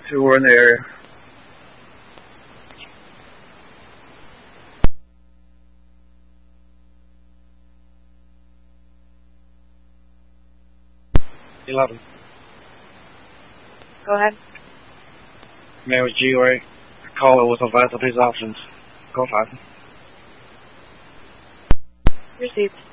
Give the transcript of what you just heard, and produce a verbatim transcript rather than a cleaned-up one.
two were in the area. eleven. Go ahead. Mary G. Ray. Caller was advised of his options. Go five. Received.